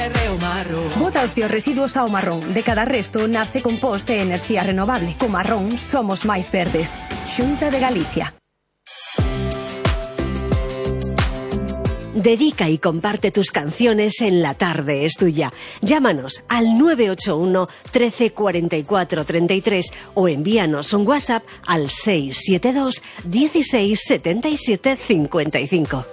Bota os teus residuos ao marrón. De cada resto nace compost e enerxía renovable. Co marrón somos máis verdes. Xunta de Galicia. Dedica y comparte tus canciones en La Tarde es Tuya. Llámanos al 981 13 44 33 o envíanos un WhatsApp al 672 16 77 55.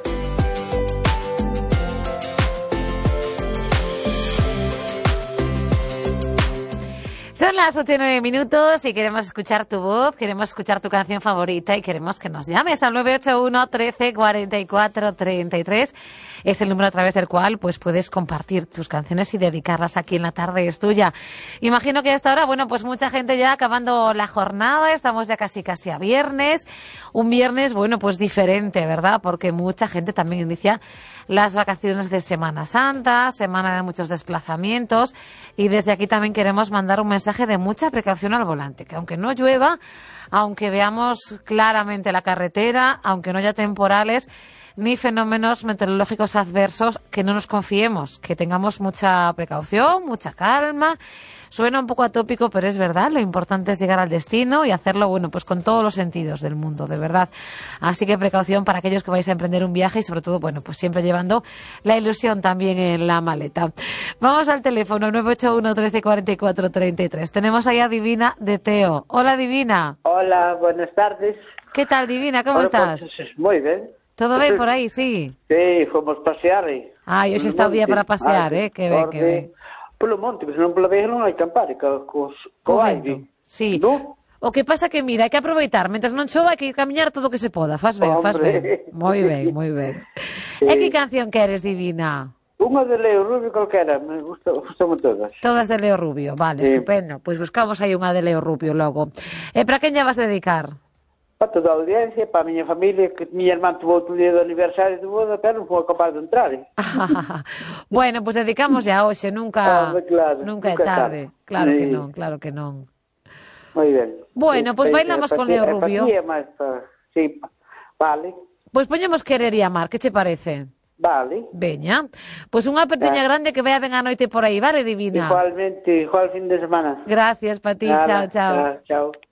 Son las 8:09 y queremos escuchar tu voz, queremos escuchar tu canción favorita y queremos que nos llames al 981 13 44 33. Es el número a través del cual pues puedes compartir tus canciones y dedicarlas aquí en La Tarde es Tuya. Imagino que a esta hora, bueno, pues mucha gente ya acabando la jornada, estamos ya casi a viernes. Un viernes, bueno, pues diferente, ¿verdad? Porque mucha gente también inicia las vacaciones de Semana Santa, semana de muchos desplazamientos, y desde aquí también queremos mandar un mensaje de mucha precaución al volante, que aunque no llueva, aunque veamos claramente la carretera, aunque no haya temporales ni fenómenos meteorológicos adversos, que no nos confiemos, que tengamos mucha precaución, mucha calma. Suena un poco atópico, pero es verdad, lo importante es llegar al destino y hacerlo, bueno, pues con todos los sentidos del mundo, de verdad. Así que precaución para aquellos que vais a emprender un viaje y sobre todo, bueno, pues siempre llevando la ilusión también en la maleta. Vamos al teléfono 981 13 44 33. Tenemos ahí a Divina de Teo. Hola, Divina. Hola, buenas tardes. ¿Qué tal, Divina? ¿Cómo estás? Pues, muy bien. ¿Todo bien por ahí? Sí. Sí, fomos pasear. Hoxe está o día para pasear, que ben, que ben. Polo monte, porque senón pola vega non hai campar, co aire. Sí. No? O que pasa que, mira, hai que aproveitar, mentres non chova, hai que camiñar todo o que se poda. Faz ben, faz ben. Moi ben, moi ben. Sí. E que canción queres, Divina? Unha de Leo Rubio calquera, me gustan todas. Todas de Leo Rubio, vale, sí. Estupendo. Pois buscamos aí unha de Leo Rubio logo. E para quen lle vas dedicar? Para toda a audiencia, para a miña familia, que miña irmán tuvo outro día de aniversario de boda, pero non foi capaz de entrar. Bueno, pois pues dedicamos ya hoxe, nunca é tarde. Claro sí. Que non, claro que non. Moi ben. Bueno, pois pues bailamos con Leo Rubio. Sí, vale. Pois pues poñemos Querer e Amar, que che parece? Vale. Veña. Pois unha apertiña grande que vea ben a noite por aí, vale, Divina? Igualmente, igual fin de semana. Gracias, pa ti, chao, chao. Chao.